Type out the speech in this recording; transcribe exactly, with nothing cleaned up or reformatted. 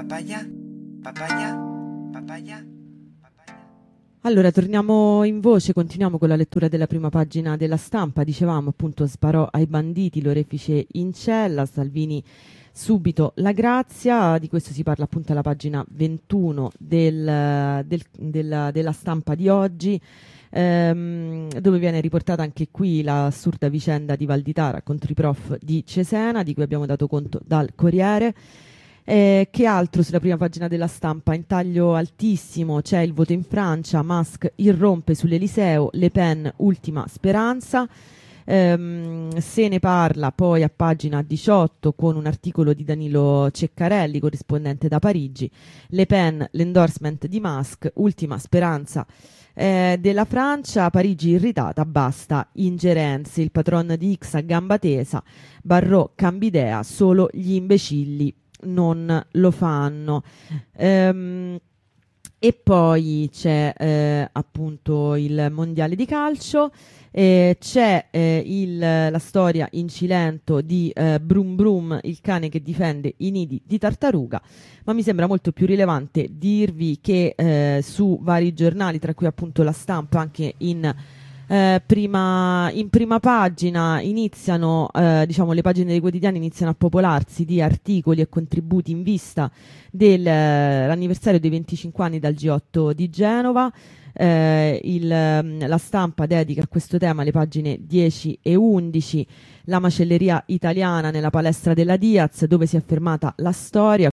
Papaya, papaya, papaya. Allora, torniamo in voce, continuiamo con la lettura della prima pagina della Stampa. Dicevamo appunto sparò ai banditi, l'orefice in cella, Salvini subito la grazia. Di questo si parla appunto alla pagina ventuno del, del, della, della Stampa di oggi, ehm, dove viene riportata anche qui l'assurda vicenda di Valditara contro i prof di Cesena, di cui abbiamo dato conto dal Corriere. Eh, che altro sulla prima pagina della Stampa? In taglio altissimo c'è il voto in Francia, Musk irrompe sull'Eliseo, Le Pen ultima speranza. Ehm, se ne parla poi a pagina diciotto con un articolo di Danilo Ceccarelli, corrispondente da Parigi. Le Pen, l'endorsement di Musk, ultima speranza eh, della Francia. Parigi irritata, basta ingerenze, il patron di X a gamba tesa, Barrot cambia idea, solo gli imbecilli non lo fanno. Ehm, e poi c'è eh, appunto il mondiale di calcio, eh, c'è eh, il, la storia in Cilento di eh, Brum Brum, il cane che difende i nidi di tartaruga, ma mi sembra molto più rilevante dirvi che eh, su vari giornali, tra cui appunto La Stampa, anche in Eh, prima, in prima pagina iniziano, eh, diciamo, le pagine dei quotidiani iniziano a popolarsi di articoli e contributi in vista dell'anniversario dei venticinque anni dal G otto di Genova. Eh, il, la Stampa dedica a questo tema le pagine dieci e undici, la macelleria italiana nella palestra della Diaz, dove si è fermata la storia.